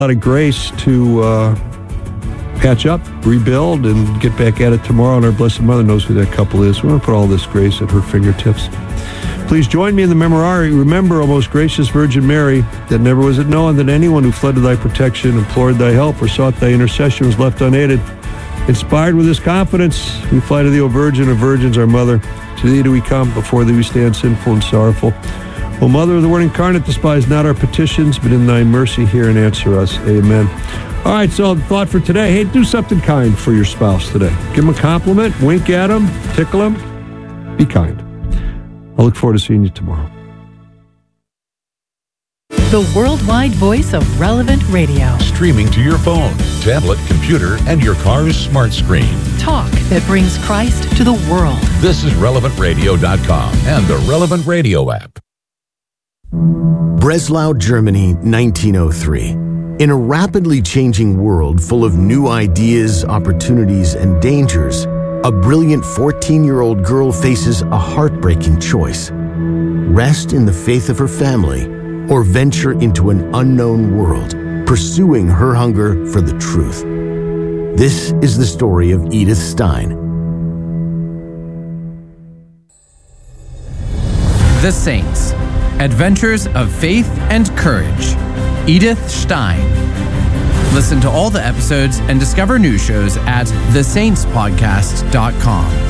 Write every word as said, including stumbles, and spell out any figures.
lot of grace to uh, patch up, rebuild, and get back at it tomorrow. And our Blessed Mother knows who that couple is. We want to put all this grace at her fingertips. Please join me in the Memorare. Remember, O most gracious Virgin Mary, that never was it known that anyone who fled to thy protection, implored thy help, or sought thy intercession was left unaided. Inspired with this confidence, we fly to thee, O Virgin of Virgins, our Mother. To thee do we come, before thee we stand sinful and sorrowful. O Mother of the Word incarnate, despise not our petitions, but in thy mercy hear and answer us. Amen. All right, so the thought for today, hey, do something kind for your spouse today. Give him a compliment, wink at him, tickle him, be kind. I look forward to seeing you tomorrow. The worldwide voice of Relevant Radio. Streaming to your phone, tablet, computer, and your car's smart screen. Talk that brings Christ to the world. This is relevant radio dot com and the Relevant Radio app. Breslau, Germany, nineteen oh three. In a rapidly changing world full of new ideas, opportunities, and dangers, a brilliant fourteen-year-old girl faces a heartbreaking choice. Rest in the faith of her family, or venture into an unknown world, pursuing her hunger for the truth. This is the story of Edith Stein. The Saints. Adventures of Faith and Courage. Edith Stein. Listen to all the episodes and discover new shows at the saints podcast dot com.